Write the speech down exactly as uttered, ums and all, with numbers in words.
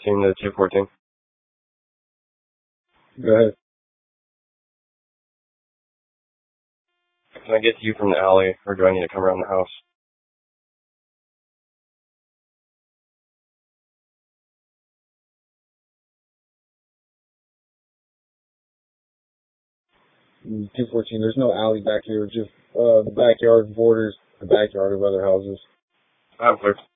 fourteen to two fourteen. Go ahead. Can I get to you from the alley, or do I need to come around the house? two fourteen, there's no alley back here. Just uh, the backyard borders the backyard of other houses. I'm clear.